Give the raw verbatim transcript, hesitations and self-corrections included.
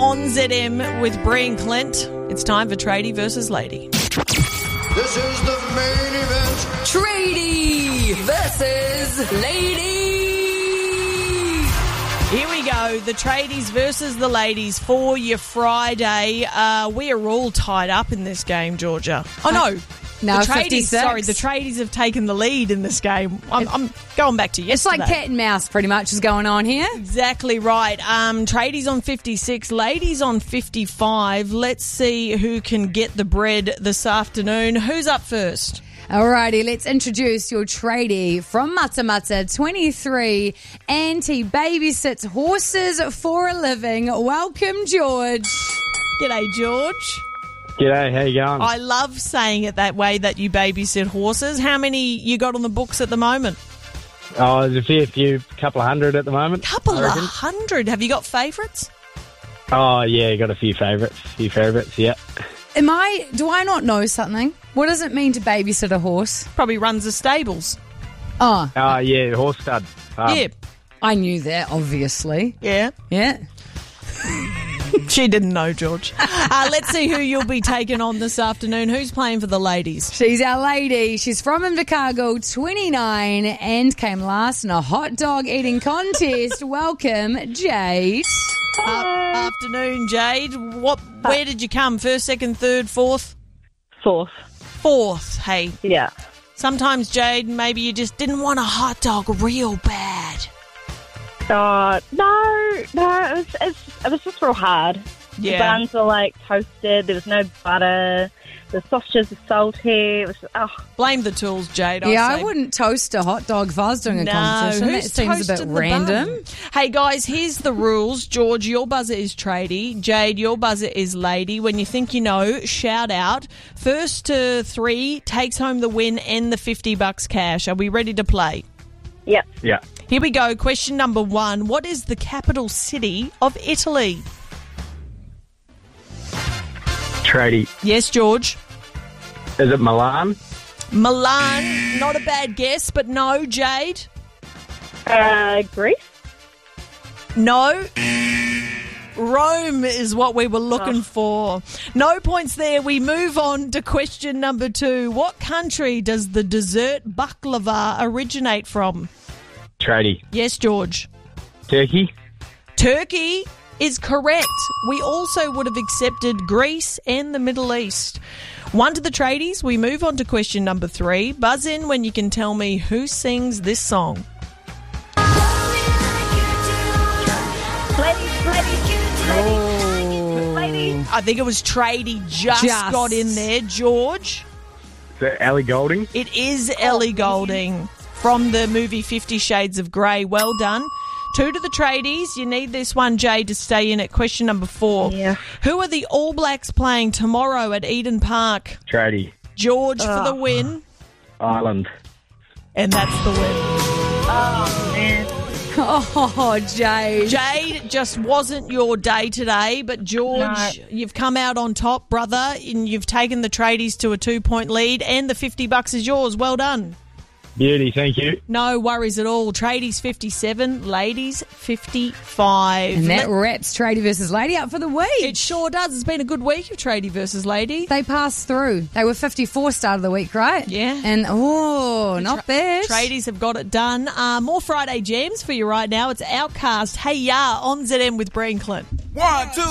on Z M with Bree and Clint. It's time for Tradie versus Lady. This is the main event. Tradie versus Lady. Here we go, the tradies versus the ladies for your Friday. Uh, we are all tied up in this game, Georgia. Oh, no. No, the tradies, fifty-six. sorry, the tradies have taken the lead in this game. I'm, I'm going back to yesterday. It's like cat and mouse pretty much is going on here. Exactly right. Um, tradies on fifty-six, ladies on fifty-five. Let's see who can get the bread this afternoon. Who's up first? Alrighty, let's introduce your tradie from Matamata, twenty-three, and he babysits horses for a living. Welcome, George. G'day, George. G'day, how you going? I love saying it that way, that you babysit horses. How many you got on the books at the moment? Oh, there's a fair few, couple of hundred at the moment. Couple I of reckon. hundred. Have you got favourites? Oh, yeah, got a few favourites. A few favourites, yeah. Am I, do I not know something? What does it mean to babysit a horse? Probably runs the stables. Oh, Oh, yeah, horse stud. Um, yeah. I knew that, obviously. Yeah. Yeah. She didn't know, George. Uh, let's see who you'll be taking on this afternoon. Who's playing for the ladies? She's our lady. She's from Invercargill, twenty-nine, and came last in a hot dog eating contest. Welcome, Jade. Uh, afternoon, Jade. What? Where did you come? First, second, third, fourth? Fourth. Fourth. Hey. Yeah. Sometimes, Jade, maybe you just didn't want a hot dog real bad. Uh, no, no, it was, it's, it was just real hard. The Yeah. buns were like toasted, there was no butter, the sausages were salty, it was just, oh. Blame the tools, Jade. Yeah, I, I say. wouldn't toast a hot dog if I was doing a No, competition. That who's seems a bit toasted the random. bun? Hey, guys, here's the rules. George, your buzzer is tradie. Jade, your buzzer is lady. When you think you know, shout out. First to three takes home the win and the fifty bucks cash. Are we ready to play? Yep. Yeah. Here we go. Question number one. What is the capital city of Italy? Tradie. Yes, George. Is it Milan? Milan. Not a bad guess, but no. Jade? Uh, Greece? No. Rome is what we were looking for. No points there. We move on to question number two. What country does the dessert baklava originate from? Tradie. Yes, George. Turkey? Turkey is correct. We also would have accepted Greece and the Middle East. One to the tradies. We move on to question number three. Buzz in when you can tell me who sings this song. Ladies, ladies, ladies, ladies. I think it was tradie just, Just. got in there. George? Is it Ellie Goulding? It is Ellie Goulding from the movie Fifty Shades of Grey. Well done. Two to the tradies. You need this one, Jay, to stay in at question number four. Yeah. Who are the All Blacks playing tomorrow at Eden Park? Tradie. George for the win. Ireland. And that's the win. Oh, man. Oh, Jade. Jade, just wasn't your day today, but George, No. you've come out on top, brother, and you've taken the tradies to a two-point lead, and the fifty bucks is yours. Well done. Beauty, thank you. No worries at all. Tradies fifty-seven, ladies fifty-five. And that Let- wraps Tradie versus Lady up for the week. It sure does. It's been a good week of tradie versus lady. They passed through. They were fifty-four start of the week, right? Yeah. And, oh, not bad. Tradies have got it done. Uh, more Friday jams for you right now. It's Outcast, Hey Ya, on Z M with Bree and Clint. One, two,